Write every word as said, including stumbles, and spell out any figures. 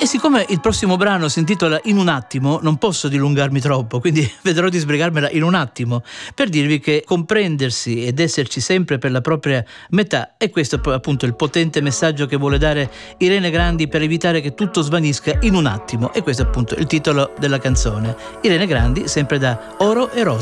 siccome il prossimo brano si intitola In un attimo, non posso dilungarmi troppo, quindi vedrò di sbrigarmela in un attimo, per dirvi che comprendersi ed esserci sempre per la propria metà, e questo è appunto il potente messaggio che vuole dare Irene Grandi per evitare che tutto svanisca in un attimo, e questo è appunto il titolo della canzone. Irene Grandi, sempre da Oro e Rose.